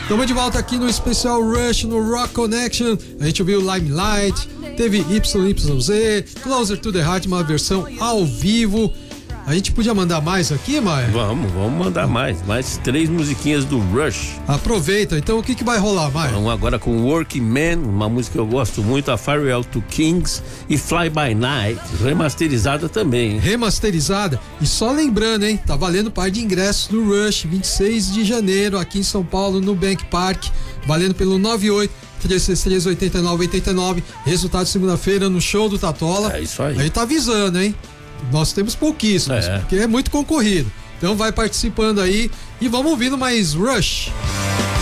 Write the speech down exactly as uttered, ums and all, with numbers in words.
Estamos de volta aqui no especial Rush no Rock Connection. A gente ouviu Limelight, teve Y Y Z, Closer to the Heart, uma versão ao vivo. A gente podia mandar mais aqui, Maia? Vamos, vamos mandar mais. Mais três musiquinhas do Rush. Aproveita, então o que, que vai rolar, Maia? Vamos agora com Working Man, uma música que eu gosto muito, a Farewell to Kings e Fly By Night, remasterizada também, hein? Remasterizada. E só lembrando, hein? Tá valendo par de ingressos do Rush, vinte e seis de janeiro, aqui em São Paulo, no Bank Park, valendo pelo nove oito três seis três oito nove oito nove. Resultado segunda-feira no show do Tatola. É isso aí. Aí tá avisando, hein? Nós temos pouquíssimos, é. porque é muito concorrido. Então vai participando aí e vamos ouvindo mais Rush.